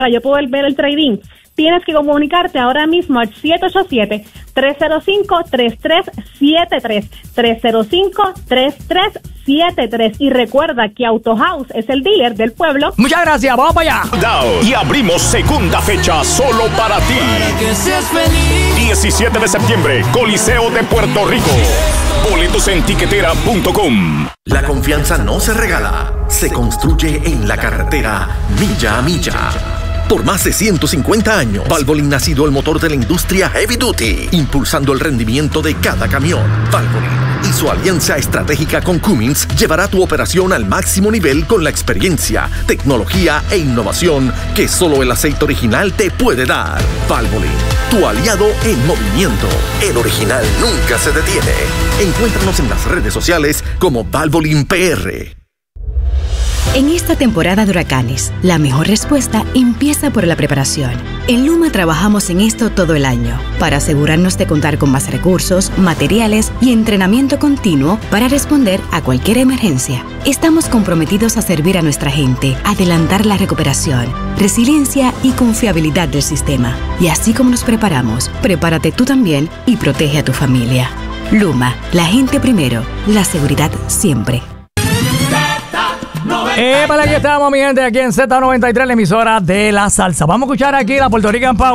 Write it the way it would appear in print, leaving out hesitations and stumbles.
para yo poder ver el trading, tienes que comunicarte ahora mismo al 787-305-3373, 305-3373, y recuerda que Auto House es el dealer del pueblo. Muchas gracias, vamos para allá. Y abrimos segunda fecha solo para ti. Para que seas feliz. 17 de septiembre, Coliseo de Puerto Rico. Boletos en tiquetera.com. La confianza no se regala, se construye en la carretera milla a milla. Por más de 150 años, Valvoline ha sido el motor de la industria heavy duty, impulsando el rendimiento de cada camión. Valvoline y su alianza estratégica con Cummins llevará tu operación al máximo nivel con la experiencia, tecnología e innovación que solo el aceite original te puede dar. Valvoline, tu aliado en movimiento. El original nunca se detiene. Encuéntranos en las redes sociales como Valvoline PR. En esta temporada de huracanes, la mejor respuesta empieza por la preparación. En Luma trabajamos en esto todo el año, para asegurarnos de contar con más recursos, materiales y entrenamiento continuo para responder a cualquier emergencia. Estamos comprometidos a servir a nuestra gente, adelantar la recuperación, resiliencia y confiabilidad del sistema. Y así como nos preparamos, prepárate tú también y protege a tu familia. Luma, la gente primero, la seguridad siempre. Para aquí estamos, mi gente, aquí en Z93, la emisora de la salsa. Vamos a escuchar aquí la Puerto Rican Power.